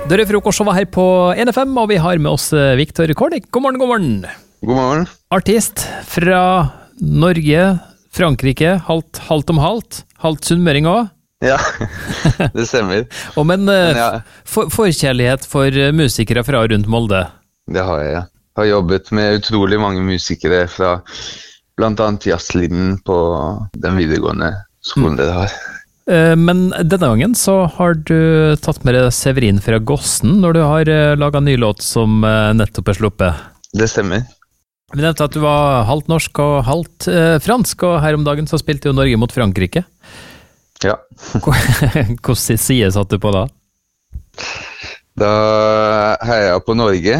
Det er frokost her på NFM, og vi har med oss Victor Kornik. God morgen, god morgen. God morgen. Artist fra Norge, Frankrike, halvt om halvt sunnmøring også. Ja, det stemmer. Men forkjærlighet for musikere fra rundt Molde? Det har jeg, ja. Jeg har jobbet med utrolig mange musikere fra blant annet jazzlinjen på den videregående skolen dere har. Men denne gangen så har du tatt med deg Severin fra Gossen når du har laget en ny låt som nettopp sluppet. Det stemmer. Vi nevnte at du var halvt norsk og halvt fransk, og her om dagen så spilte jo Norge mot Frankrike. Ja. Hvordan side satt du på da? Da heier jeg på Norge,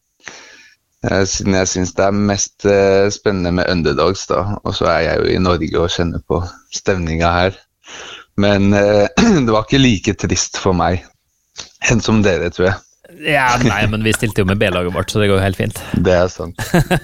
siden jeg synes det mest spennende med underdogs da, og så jeg jo i Norge og kjenner på stemningen her. Men det var ikke like trist for meg enn som dere, tror jeg. Ja, nei, men vi stilte jo med B-laget vårt, så det går jo helt fint. Det er sant.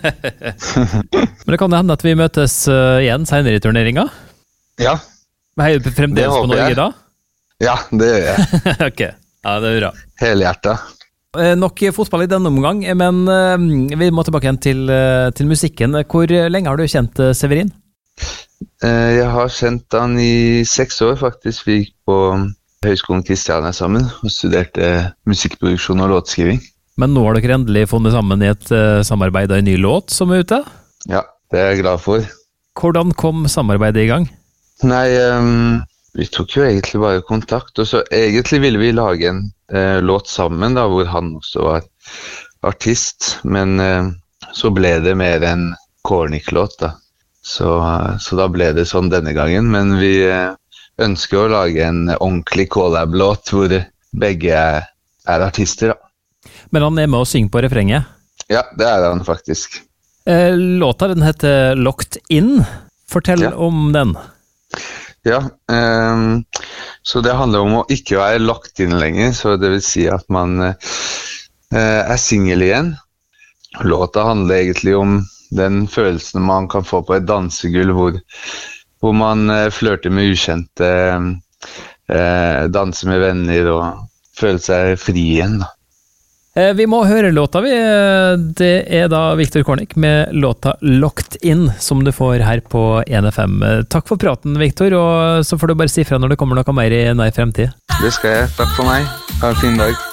Men det kan hende at vi møtes igjen senere i turneringen? Ja. Men heier du fremdeles på Norge da? Ja, det gjør jeg. Ok, ja, det er bra. Helhjertet. Nok fotball i denne omgang, men vi må tilbake igjen til musikken. Hvor lenge har du kjent Severin? Jeg har kjent han i 6 år faktisk. Vi gikk på Høgskolen Kristiania sammen og studerte musikkproduksjon og låtskriving. Men nå har dere endelig funnet sammen i et samarbeid av en ny låt som er ute? Ja, det er jeg glad for. Hvordan kom samarbeidet i gang? Nei, vi tok jo egentlig bare kontakt, og så egentlig ville vi lage en låt sammen da, hvor han også var artist, men så ble det mer en Kornik-låt da. Så da ble det sånn denne gangen, men vi ønsker å lage en ordentlig collab-låt hvor begge er artister da. Men han er med å synge på refrenget? Ja, det er han faktisk. Låta den heter Locked In. Fortell om den. Ja, så det handler om å ikke være locked in lenger, så det vil si at man er single igjen. Låta handler egentlig om den følelsen man kan få på et dansegulv hvor man flørter med ukjente, danser med venner og føler seg fri igjen da. Vi må høre låta vi. Det er da Victor Kornik med låta Locked In som du får her på NFM. Takk for praten, Victor, og så får du bare si fra når det kommer noe mer i nær fremtid. Det skal jeg. Takk for meg. Ha en fin dag.